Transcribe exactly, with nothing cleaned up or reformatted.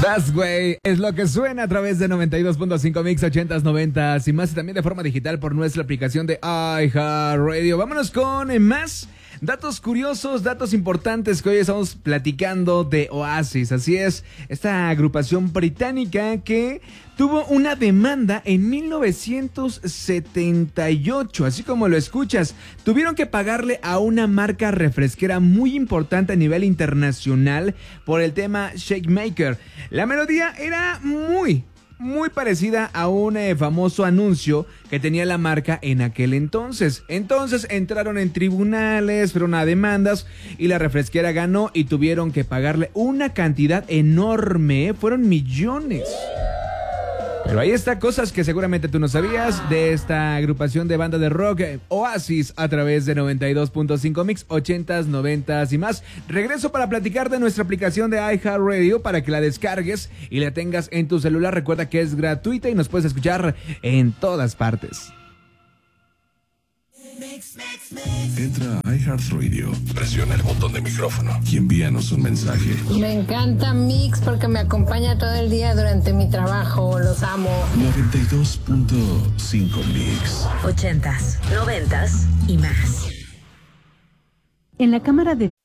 That's Way es lo que suena a través de noventa y dos punto cinco Mix, ochentas, noventas y más, y también de forma digital por nuestra aplicación de iHeartRadio. Vámonos con eh, más datos curiosos, datos importantes que hoy estamos platicando de Oasis. Así es, esta agrupación británica que tuvo una demanda en mil novecientos setenta y ocho, así como lo escuchas. Tuvieron que pagarle a una marca refresquera muy importante a nivel internacional por el tema Shake Maker. La melodía era muy, muy parecida a un eh, famoso anuncio que tenía la marca en aquel entonces. Entonces entraron en tribunales, fueron a demandas y la refresquera ganó y tuvieron que pagarle una cantidad enorme, ¿eh? Fueron millones. Pero ahí está, cosas que seguramente tú no sabías de esta agrupación de banda de rock Oasis a través de noventa y dos punto cinco Mix, ochentas, noventas y más. Regreso para platicar de nuestra aplicación de iHeartRadio para que la descargues y la tengas en tu celular. Recuerda que es gratuita y nos puedes escuchar en todas partes. Entra a iHeartRadio, presiona el botón de micrófono y envíanos un mensaje. Me encanta Mix porque me acompaña todo el día durante mi trabajo, los amo. noventa y dos punto cinco Mix. Ochentas, noventas y más. En la Cámara de